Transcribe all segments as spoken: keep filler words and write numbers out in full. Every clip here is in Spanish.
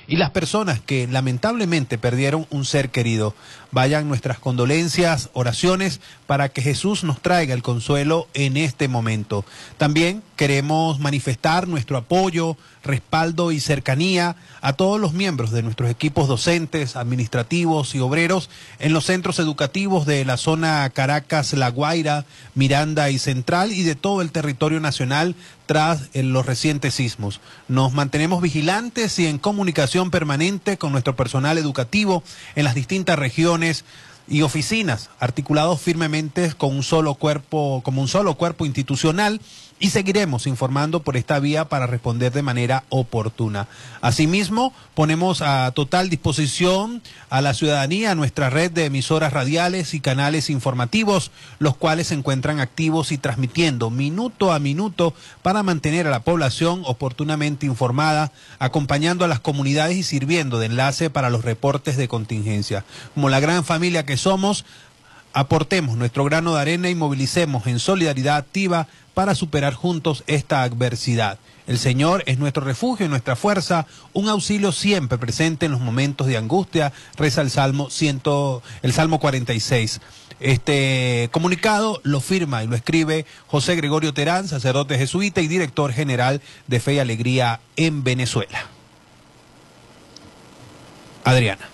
y las personas que lamentablemente perdieron un ser querido. Vayan nuestras condolencias, oraciones para que Jesús nos traiga el consuelo en este momento. También queremos manifestar nuestro apoyo, respaldo y cercanía a todos los miembros de nuestros equipos docentes, administrativos y obreros en los centros educativos de la zona Caracas, La Guaira, Miranda y Central y de todo el territorio nacional tras los recientes sismos. Nos mantenemos vigilantes y en comunicación permanente con nuestro personal educativo en las distintas regiones y oficinas, articulados firmemente con un solo cuerpo, como un solo cuerpo institucional, y seguiremos informando por esta vía para responder de manera oportuna. Asimismo, ponemos a total disposición a la ciudadanía nuestra red de emisoras radiales y canales informativos, los cuales se encuentran activos y transmitiendo minuto a minuto para mantener a la población oportunamente informada, acompañando a las comunidades y sirviendo de enlace para los reportes de contingencia. Como la gran familia que somos, aportemos nuestro grano de arena y movilicemos en solidaridad activa para superar juntos esta adversidad. El Señor es nuestro refugio y nuestra fuerza, un auxilio siempre presente en los momentos de angustia, reza el Salmo ciento, el Salmo cuarenta y seis. Este comunicado lo firma y lo escribe José Gregorio Terán, sacerdote jesuita y director general de Fe y Alegría en Venezuela. Adriana.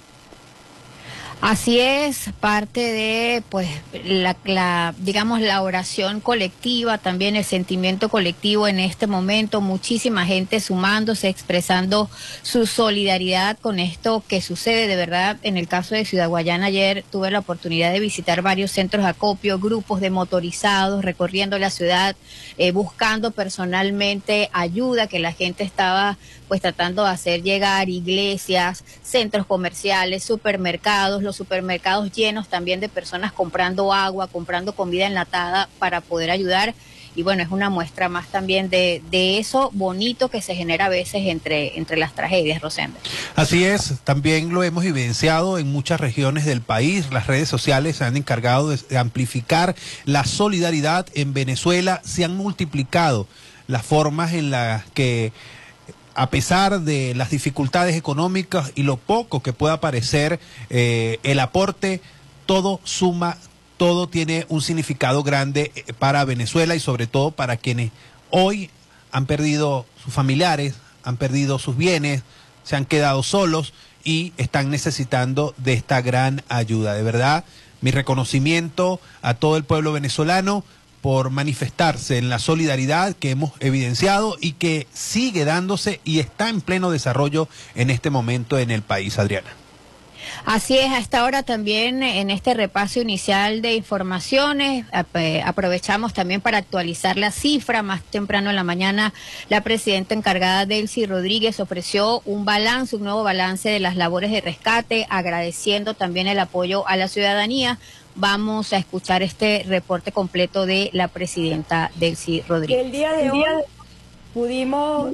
Así es, parte de, pues, la, la, digamos, la oración colectiva, también el sentimiento colectivo en este momento, muchísima gente sumándose, expresando su solidaridad con esto que sucede, de verdad. En el caso de Ciudad Guayana, ayer tuve la oportunidad de visitar varios centros de acopio, grupos de motorizados recorriendo la ciudad, eh, buscando personalmente ayuda que la gente estaba, pues, tratando de hacer llegar, iglesias, centros comerciales, supermercados, los supermercados llenos también de personas comprando agua, comprando comida enlatada para poder ayudar. Y bueno, es una muestra más también de, de eso bonito que se genera a veces entre, entre las tragedias, Rosendo. Así es, también lo hemos evidenciado en muchas regiones del país. Las redes sociales se han encargado de amplificar la solidaridad en Venezuela. Se han multiplicado las formas en las que, a pesar de las dificultades económicas y lo poco que pueda parecer eh, el aporte, todo suma, todo tiene un significado grande para Venezuela y sobre todo para quienes hoy han perdido sus familiares, han perdido sus bienes, se han quedado solos y están necesitando de esta gran ayuda. De verdad, mi reconocimiento a todo el pueblo venezolano por manifestarse en la solidaridad que hemos evidenciado y que sigue dándose y está en pleno desarrollo en este momento en el país, Adriana. Así es, a esta hora también en este repaso inicial de informaciones aprovechamos también para actualizar la cifra. Más temprano en la mañana la presidenta encargada Delcy Rodríguez ofreció un balance, un nuevo balance de las labores de rescate, agradeciendo también el apoyo a la ciudadanía. Vamos a escuchar este reporte completo de la presidenta Delcy Rodríguez. El día de hoy pudimos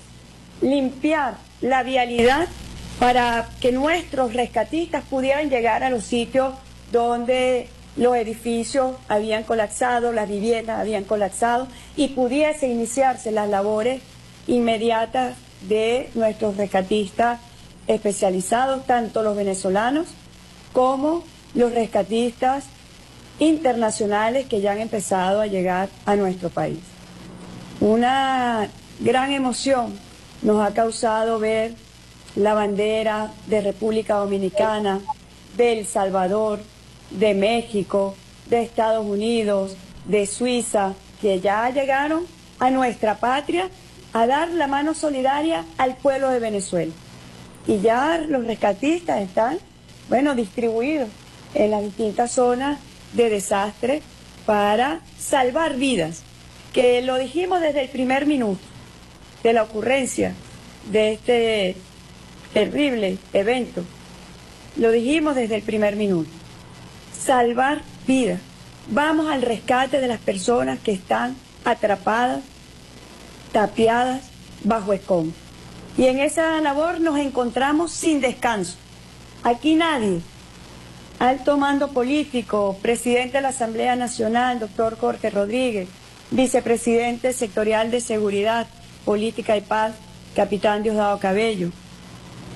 limpiar la vialidad para que nuestros rescatistas pudieran llegar a los sitios donde los edificios habían colapsado, las viviendas habían colapsado y pudiese iniciarse las labores inmediatas de nuestros rescatistas especializados, tanto los venezolanos como los rescatistas internacionales que ya han empezado a llegar a nuestro país. Una gran emoción nos ha causado ver la bandera de República Dominicana, de El Salvador, de México, de Estados Unidos, de Suiza, que ya llegaron a nuestra patria a dar la mano solidaria al pueblo de Venezuela. Y ya los rescatistas están, bueno, distribuidos en las distintas zonas de desastre para salvar vidas, que lo dijimos desde el primer minuto de la ocurrencia de este terrible evento. Lo dijimos desde el primer minuto. Salvar vidas. Vamos al rescate de las personas que están atrapadas, tapiadas, bajo escombros. Y en esa labor nos encontramos sin descanso. Aquí nadie, alto mando político, presidente de la Asamblea Nacional, doctor Jorge Rodríguez, vicepresidente sectorial de Seguridad, Política y Paz, capitán Diosdado Cabello,